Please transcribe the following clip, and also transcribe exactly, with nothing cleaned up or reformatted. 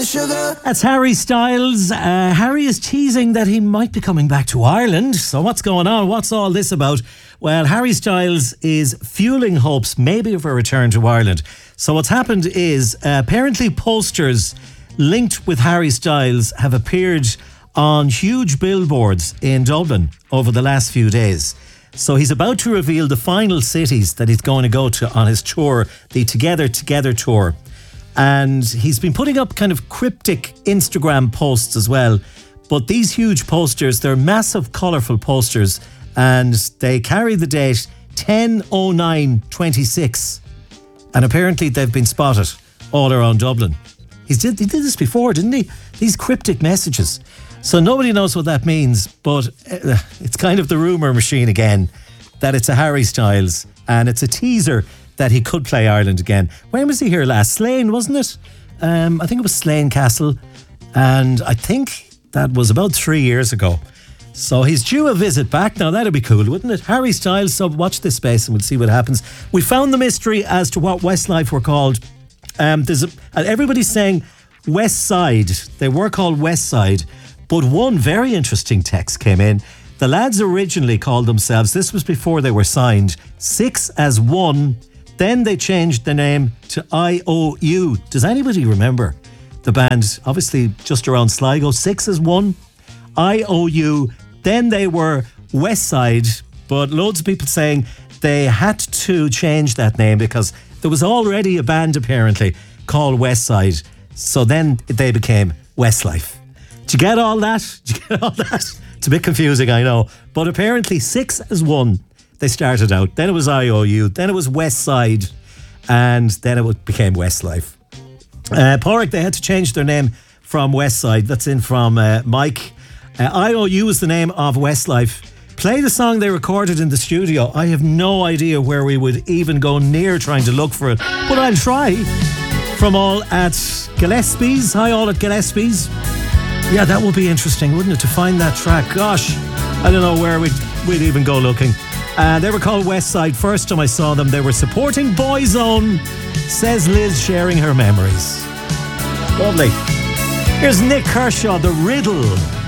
Sugar. That's Harry Styles. Uh, Harry is teasing that he might be coming back to Ireland. So what's going on? What's all this about? Well, Harry Styles is fueling hopes maybe of a return to Ireland. So what's happened is uh, apparently posters linked with Harry Styles have appeared on huge billboards in Dublin over the last few days. So he's about to reveal the final cities that he's going to go to on his tour, the Together Together tour. And he's been putting up kind of cryptic Instagram posts as well. But these huge posters, they're massive, colourful posters, and they carry the date ten oh nine twenty-six. And apparently they've been spotted all around Dublin. He did, he did this before, didn't he? These cryptic messages. So nobody knows what that means, but uh, it's kind of the rumour machine again that it's a Harry Styles and it's a teaser that he could play Ireland again. When was he here last? Slane, wasn't it? Um, I think it was Slane Castle, and I think that was about three years ago. So he's due a visit back. Now that'd be cool, wouldn't it? Harry Styles, so watch this space and we'll see what happens. We found the mystery as to what Westlife were called. Um, there's a, everybody's saying West Side. They were called West Side, but one very interesting text came in. The lads originally called themselves, this was before they were signed, Six as One. Then they changed the name to I O U. Does anybody remember the band? Obviously just around Sligo. Six as One, I O U. Then they were West Side, but loads of people saying they had to change that name because there was already a band apparently called West Side. So then they became Westlife. Did you get all that? Did you get all that? It's a bit confusing, I know. But apparently Six as One. They started out, then it was I O U, then it was West Side, and then it became Westlife. Uh, Porrick, they had to change their name from West Side. That's in from uh, Mike. Uh, I O U is the name of Westlife. Play the song they recorded in the studio. I have no idea where we would even go near trying to look for it, but I'll try. From all at Gillespie's. Hi, all at Gillespie's. Yeah, that would be interesting, wouldn't it, to find that track? Gosh, I don't know where we'd, we'd even go looking. Uh, they were called West Side. First time I saw them, they were supporting Boyzone, says Liz, sharing her memories. Lovely. Here's Nick Kershaw, The Riddle.